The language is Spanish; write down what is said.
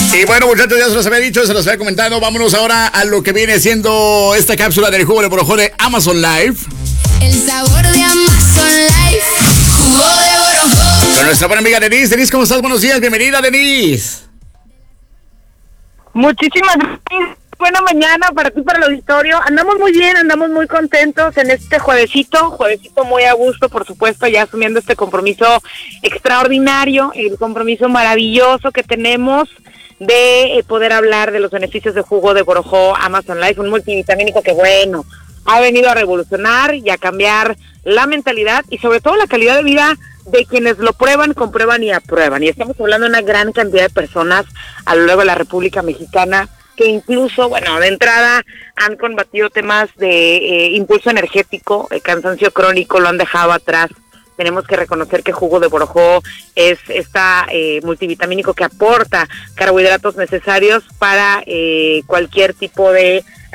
Y bueno, muchachos, ya se los había dicho, se los había comentado. Vámonos ahora a lo que viene siendo esta cápsula del jugo de borojó de Amazon Life. El sabor de Amazon Life. Jugo de borojó. Con nuestra buena amiga Denise. Denise, ¿cómo estás? Buenos días, bienvenida, Denise. Muchísimas gracias. Buena mañana para ti, para el auditorio. Andamos muy bien, andamos muy contentos en este juevesito muy a gusto, por supuesto, ya asumiendo este compromiso extraordinario, el compromiso maravilloso que tenemos de poder hablar de los beneficios de jugo de borojó Amazon Life, un multivitamínico que, bueno, ha venido a revolucionar y a cambiar la mentalidad y sobre todo la calidad de vida de quienes lo prueban, comprueban y aprueban. Y estamos hablando de una gran cantidad de personas a lo largo de la República Mexicana que incluso, bueno, de entrada han combatido temas de impulso energético, cansancio crónico, lo han dejado atrás. Tenemos que reconocer que jugo de borojó es multivitamínico que aporta carbohidratos necesarios para cualquier tipo de